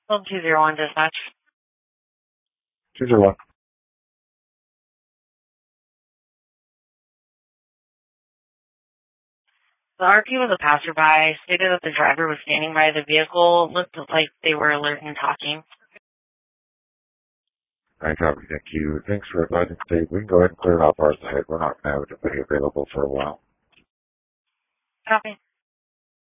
Home 201 dispatch. 201. The RP was a passerby, stated that the driver was standing by the vehicle, looked like they were alert and talking. I copy, thank you. Thanks for advising today. We can go ahead and clear it off ours ahead. We're not going to have anybody available for a while. Copy.